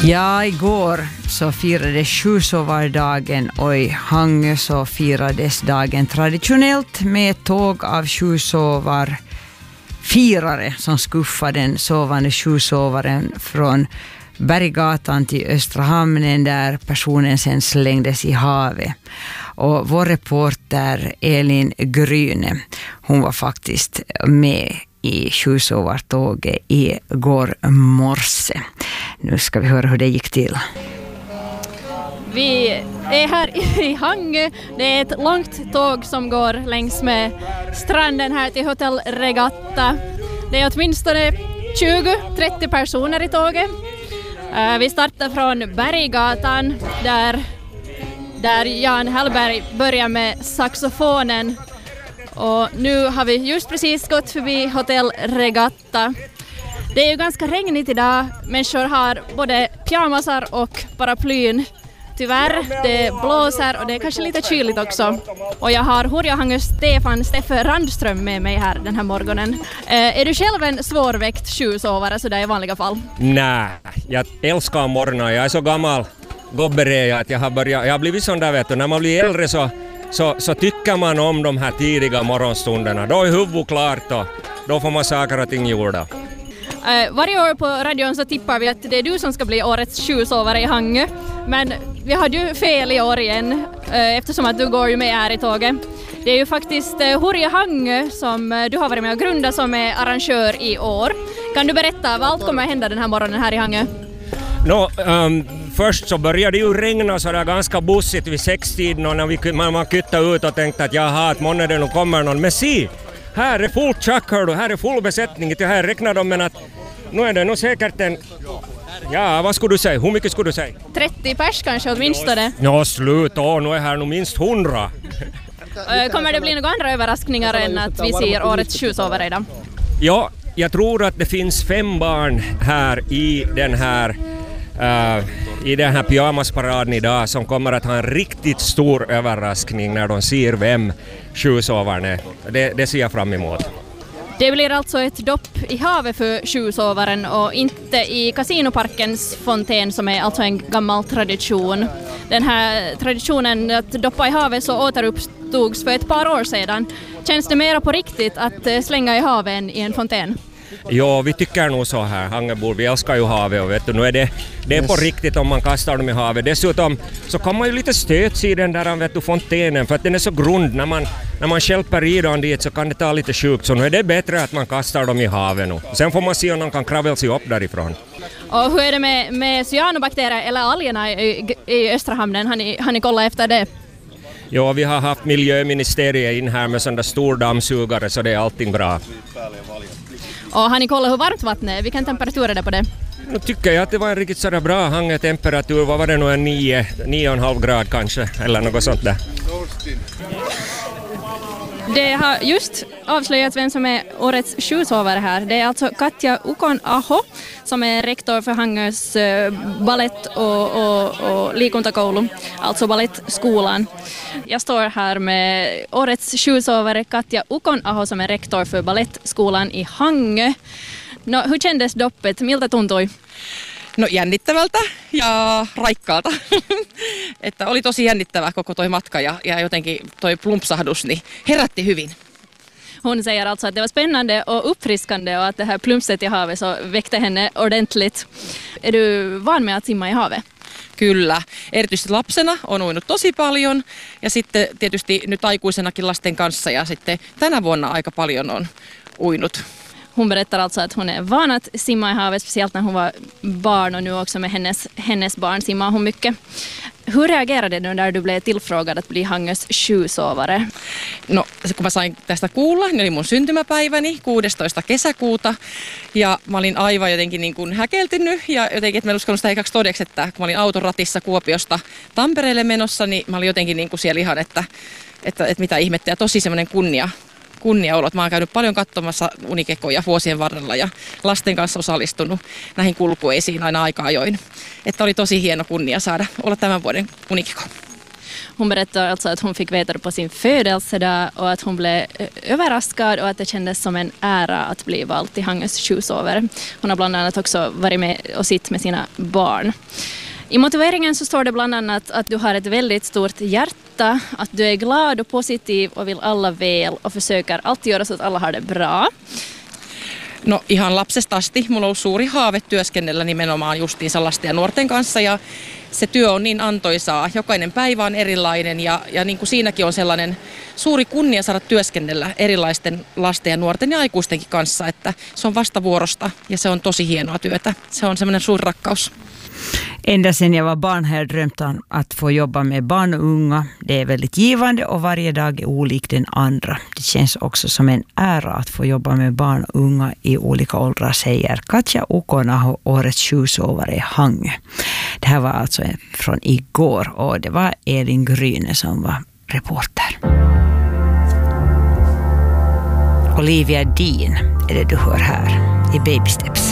Ja, igår så firades sjusovardagen och i Hangö så firades dagen traditionellt med tåg av sjusovarfirare som skuffade den sovande sjusovaren från Berggatan till Östra hamnen där personen sen slängdes i havet. Och vår reporter Elin Gryne, hon var faktiskt med i sjusovartåget igår morse. Nu ska vi höra hur det gick till. Vi är här i Hangö. Det är ett långt tåg som går längs med stranden här till Hotell Regatta. Det är åtminstone 20-30 personer i tåget. Vi startar från Berggatan där Jan Hellberg börjar med saxofonen. Och nu har vi just precis gått förbi Hotell Regatta. Det är ju ganska regnigt idag. Människor har både pyjamasar och paraplyn. Tyvärr, det blåser och det är kanske lite kyligt också. Och jag har Hurja-Hangö Steffe Randström med mig här den här morgonen. Är du själv en svårväckt sjusovare så där i vanliga fall? Nej, jag älskar morgnar. Jag är så gammal gobbe att jag har blivit sån där, vet du. När man blir äldre så tycker man om de här tidiga morgonstunderna. Då är huvudet klart och då får man saker och ting gjorda. Varje år på radion så tippar vi att det är du som ska bli årets sjusovare i Hangö. Men vi hade ju fel i år igen eftersom att du går ju med här i tåget. Det är ju faktiskt Hurja-Hangö som du har varit med och grundat som är arrangör i år. Kan du berätta vad allt kommer att hända den här morgonen här i Hangö? Först så började det ju regna så där ganska bussigt vid 6-tiden och när man kyttade ut och tänkte att jaha, att månne det nog kommer någon. Men se, här är fullt tjack, hör du, här är full besättning. Här räknar de, men att nu är det nog säkert en... Ja, vad skulle du säga? Hur mycket skulle du säga? 30 pers kanske åtminstone. Ja, sluta, nu är här nog minst 100. Kommer det bli några andra överraskningar än att vi ser årets sjusovare idag? Ja, jag tror att det finns 5 barn här i den här pyjamasparaden idag som kommer att ha en riktigt stor överraskning när de ser vem sjusovaren är. Det ser jag fram emot. Det blir alltså ett dopp i havet för sjusovaren och inte i Kasinoparkens fontän som är alltså en gammal tradition. Den här traditionen att doppa i havet så återuppstogs för ett par år sedan. Känns det mera på riktigt att slänga i havet än i en fontän? Ja, vi tycker nog så här, Hangöbor, vi älskar ju havet och vet du, nu är det är på riktigt om man kastar dem i havet. Dessutom så kan man ju lite stöts i den där, vet du, fontänen för att den är så grund. När man hjälper i dem dit så kan det ta lite sjukt, så nu är det bättre att man kastar dem i havet nu. Sen får man se om de kan kravla sig upp därifrån. Och hur är det med cyanobakterier eller algerna i Östra hamnen? Har ni kollat efter det? Ja, vi har haft miljöministeriet in här med sån där stor dammsugare så det är allting bra. Och har ni kollat hur varmt vattnet är? Vilken temperatur är det på det? Nu tycker jag att det var en riktigt sådär bra Hangö-temperatur. Vad var det nu, en 9,5 grad kanske eller något sånt där. Det har just avslöjats vem som är årets sjusovare här. Det är alltså Katja Ukon-Aho som är rektor för Hangös ballett och liikuntakoulu, alltså ballettskolan. Jag står här med årets sjusovare Katja Ukon-Aho som är rektor för ballettskolan i Hangö. No, hur kändes doppet? Miltä tuntui? No jännittävältä ja raikkaalta. Että oli tosi jännittävä koko toi matka ja jotenkin toi plumpsahdus niin herätti hyvin. Hon säger alltså att det var spännande och uppfriskande och att det här plumpset i havet så väckte henne ordentligt. Är du van med att simma i havet? Kyllä. Erityisesti lapsena on uinut tosi paljon ja sitten tietysti nyt aikuisenakin lasten kanssa ja sitten tänä vuonna aika paljon on uinut. Hon berättar alltså att hon är van att simma i havet, speciellt när hon var barn och nu också med hennes barn simmar hon mycket. Hur reagerade du när du blev tillfrågad att bli Hangös sjusovare? No, kun mä sain tästä kuulla, niin oli mun syntymäpäiväni 16. kesäkuuta ja mä olin aivan jotenkin niin kuin häkeltynyt ja jotenkin, että mä en uskonut sitä ekaksi todeksi, että kun mä olin auton ratissa Kuopiosta Tampereelle menossa, niin mä olin jotenkin niin kuin siellä ihan, että mitä ihmettä ja tosi semmoinen kunniaolo. Mä oon käynyt paljon katsomassa unikekoja vuosien varrella ja lasten kanssa osallistunut näihin kulkueisiin aina aika ajoin. Että oli tosi hieno kunnia saada olla tämän vuoden unikeko. Hon berättade alltså att hon fick veta det på sin födelsedag och att hon blev överraskad och att det kändes som en ära att bli vald till Hangös tjuvsovare. Hon har bland annat också varit med och sitt med sina barn. I motiveringen så står det bland annat att du har ett väldigt stort hjärta, att du är glad och positiv och vill alla väl och försöker alltid göra så att alla har det bra. No ihan lapsesta asti mulla on ollut suuri haave työskennellä nimenomaan justiinsa lasten ja nuorten kanssa ja se työ on niin antoisaa. Jokainen päivä on erilainen ja niin kuin siinäkin on sellainen suuri kunnia saada työskennellä erilaisten lasten ja nuorten ja aikuistenkin kanssa, että se on vastavuorosta ja se on tosi hienoa työtä. Se on semmoinen suuri rakkaus. Ända sedan jag var barn har jag drömt om att få jobba med barn och unga. Det är väldigt givande och varje dag är olik den andra. Det känns också som en ära att få jobba med barn och unga i olika åldrar, säger Katja Ukonaho, årets tjuvsovare i Hangö. Det här var alltså från igår och det var Elin Gryne som var reporter. Olivia Dean är det du hör här i Baby Steps.